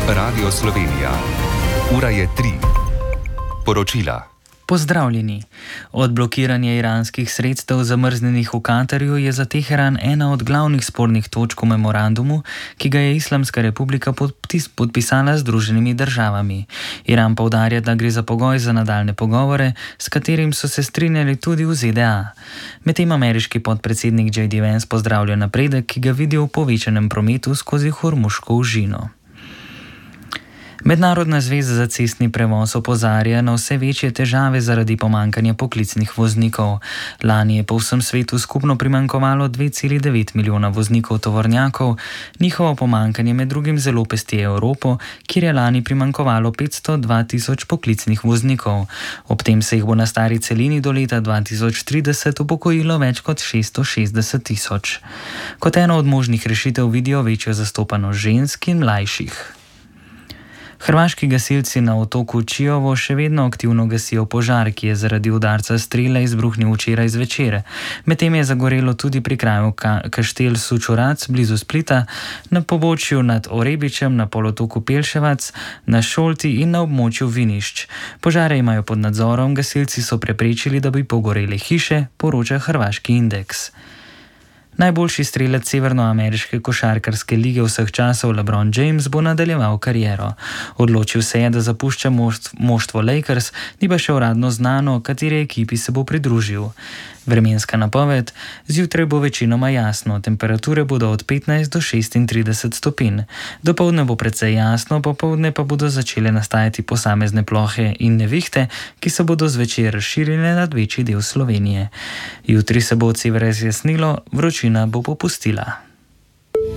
Radio Slovenija. Ura je 3. Poročila. Pozdravljeni. Odblokiranje iranskih sredstev zamrznjenih v Katarju je za Teheran ena od glavnih spornih točk v memorandumu, ki ga je Islamska republika podpisala z Združenimi državami. Iran poudarja, da gre za pogoj za nadaljne pogovore, s katerim so se strinjali tudi v ZDA. Medtem ameriški podpredsednik J.D. Vance pozdravlja napredek, ki ga vidi v povečanem prometu skozi Hormuško užino. Mednarodna zveza za cestni prevoz opozarja na vse večje težave zaradi pomanjkanja poklicnih voznikov. Lani je po vsem svetu skupno primanjkovalo 2,9 milijona voznikov tovornjakov, njihovo pomanjkanje med drugim zelo pesti Evropo, kjer je lani primanjkovalo 502 tisoč poklicnih voznikov. Ob tem se jih bo na stari celini do leta 2030 upokojilo več kot 660 tisoč. Kot eno od možnih rešitev vidijo večjo zastopanost žensk in mlajših. Hrvaški gasilci na otoku Čiovo še vedno aktivno gasijo požar, ki je zaradi udarca strele izbruhnil včeraj zvečer. Medtem je zagorelo tudi pri kraju Kaštel Sučurac blizu Splita, na pobočju nad Orebičem, na polotoku Pelševac, na Šolti in na območju Vinišč. Požare imajo pod nadzorom, gasilci so preprečili, da bi pogorele hiše, poroča hrvaški Indeks. Najboljši strelec severnoameriške košarkarske lige vseh časov LeBron James bo nadaljeval kariero. Odločil se je, da zapušča moštvo Lakers, ni pa še uradno znano, kateri ekipi se bo pridružil. Vremenska napoved: zjutraj bo večinoma jasno, temperature bodo od 15 do 36 stopinj. Dopoldne bo precej jasno, popoldne pa bodo začele nastajati posamezne plohe in nevihte, ki se bodo zvečer razširile nad večji del Slovenije. Jutri se bo od severa zjasnilo, vročina bo popustila.